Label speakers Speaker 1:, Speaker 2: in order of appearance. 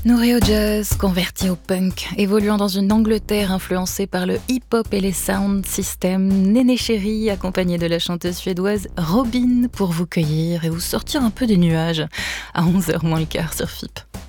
Speaker 1: Nourri au jazz, converti au punk, évoluant dans une Angleterre influencée par le hip-hop et les sound systems, Néné Chéri, accompagnée de la chanteuse suédoise Robyn, pour vous cueillir et vous sortir un peu des nuages à 11h moins le quart sur FIP.